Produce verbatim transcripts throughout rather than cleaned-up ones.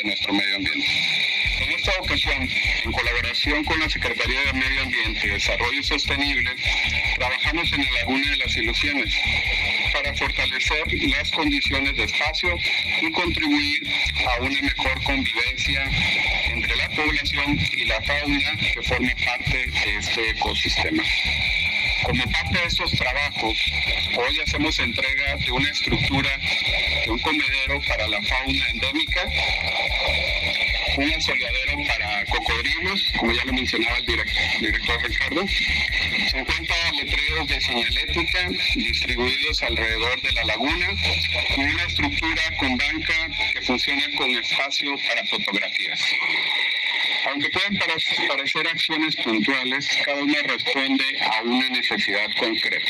de nuestro medio ambiente. En esta ocasión, en colaboración con la Secretaría de Medio Ambiente y Desarrollo Sostenible, trabajamos en la Laguna de las Ilusiones para fortalecer las condiciones de espacio y contribuir a una mejor convivencia entre la población y la fauna que forma parte de este ecosistema. Como parte de estos trabajos, hoy hacemos entrega de una estructura de un comedero para la fauna endémica, un asoleadero para cocodrilos, como ya lo mencionaba el direct- director Ricardo, cincuenta letreros de señalética distribuidos alrededor de la laguna y una estructura con banca que funciona con espacio para fotografías. Aunque puedan parecer acciones puntuales, cada una responde a una necesidad concreta.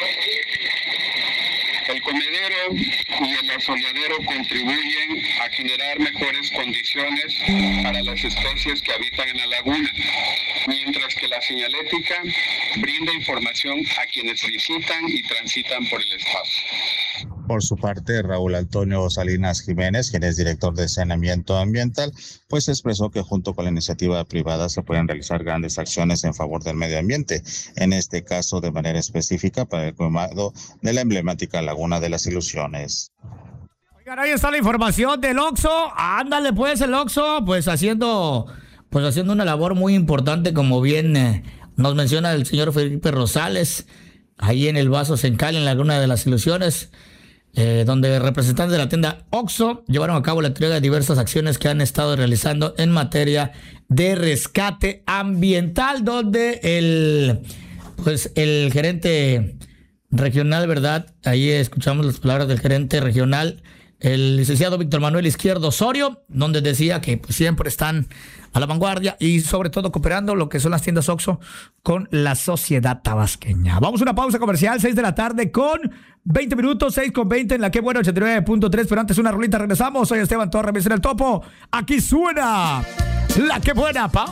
El comedero y el asoleadero contribuyen a generar mejores condiciones para las especies que habitan en la laguna, mientras que la señalética brinda información a quienes visitan y transitan por el espacio. Por su parte, Raúl Antonio Salinas Jiménez, quien es director de Saneamiento Ambiental, pues expresó que junto con la iniciativa privada se pueden realizar grandes acciones en favor del medio ambiente, en este caso de manera específica para el cuidado de la emblemática Laguna de las Ilusiones. Oigan, ahí está la información del Oxxo. Ándale pues el Oxxo, pues haciendo, pues haciendo una labor muy importante, como bien eh, nos menciona el señor Felipe Rosales, ahí en el Vaso Sencal, en la Laguna de las Ilusiones. Eh, donde representantes de la tienda Oxxo llevaron a cabo la entrega de diversas acciones que han estado realizando en materia de rescate ambiental, donde el, pues el gerente regional, ¿verdad? Ahí escuchamos las palabras del gerente regional, el licenciado Víctor Manuel Izquierdo Osorio, donde decía que pues, siempre están a la vanguardia y sobre todo cooperando lo que son las tiendas Oxxo con la sociedad tabasqueña. Vamos a una pausa comercial, seis de la tarde con veinte minutos, seis con veinte en la Que Buena ochenta y nueve punto tres, pero antes una rolita, regresamos. Soy Esteban Torres, en el Topo. Aquí suena La Que Buena, pa.